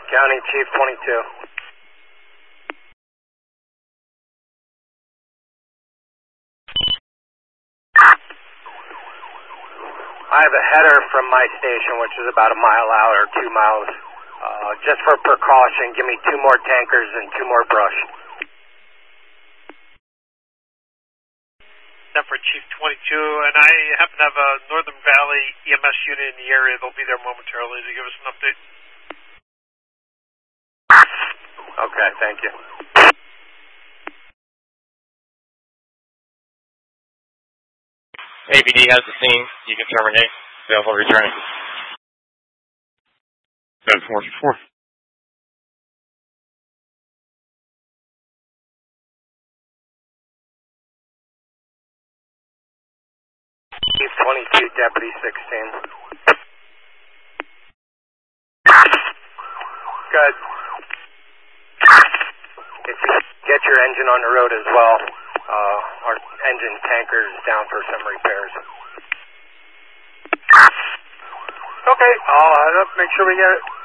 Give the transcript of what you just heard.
County Chief 22. I have a header from my station, which is about a mile out or 2 miles. Just for precaution, give me 2 more tankers and 2 more brush. For Chief 22, and I happen to have a Northern Valley EMS unit in the area. They'll be there momentarily to give us an update. Okay, thank you. ABD has the scene. You can terminate. Available returning. 744. Chief 22, Deputy 16. Good. If you get your engine on the road as well, our engine tanker is down for some repairs. Okay, I'll make sure we get it.